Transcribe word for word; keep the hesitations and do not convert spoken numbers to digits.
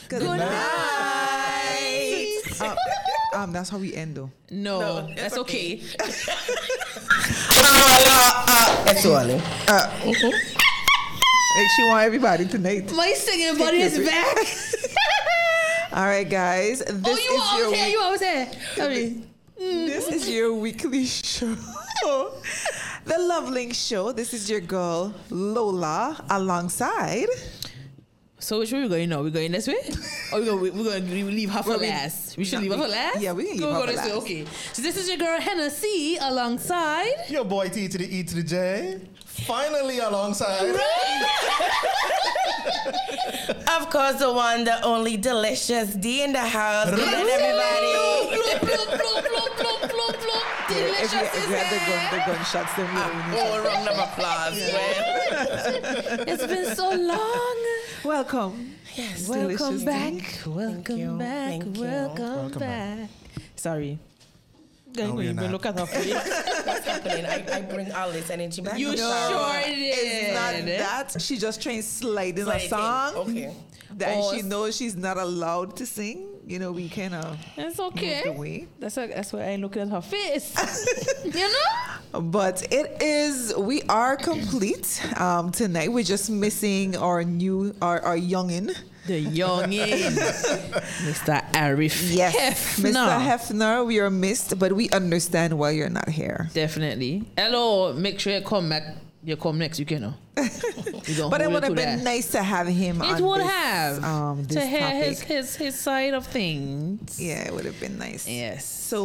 Good, Good night. night. Um, um, that's how we end though. No, No, it's that's okay. That's all. Uh, Like she want everybody tonight. My singing buddy is back. All right, guys. This Oh, you is always your here. week- You always here. Sorry. This is your weekly show. The Love Link Show. This is your girl Lola alongside. So which way we going now? We going this way? Or we going we going to leave her for Well, we- last? We should no, leave her we- for last. yeah, we can leave Go- her go for this way. last. Okay. So this is your girl Hennessy alongside. Your boy T to the E to the J. Finally alongside. Of course, the one, the only delicious D in the house. Good night, everybody. Plop, plop, plop, plop, plop, plop, plop. If you, Delicious if is you had the, here. gun, the gunshots, then we Oh, round of applause. Well, It's been so long. welcome. yes. Delicious Welcome D. back. Welcome you. back. Thank you. Welcome, Welcome back. back. Sorry. Going No, to you're even not. look at her face. What's happening? I, I bring all this energy back. You I'm sure sorry. did. It's not that. She just trying to slide in Slide a it in. song. Okay. That Oh, she s- knows she's not allowed to sing. You know, we kind of It's moved okay. away. That's why, that's why I ain't looking at her face. You know? But it is, we are complete. Um, tonight we're just missing our new, our, our youngin. The youngin. Mister Arif Yes, Hefner. Mister Hefner, we are missed, but we understand why you're not here. Definitely. Hello, make sure you come back. You come next week, you know. We don't But it hold would you have to been that. nice to have him It on would this, have um, this to hear topic. his, his his side of things. Yeah, it would have been nice. Yes. So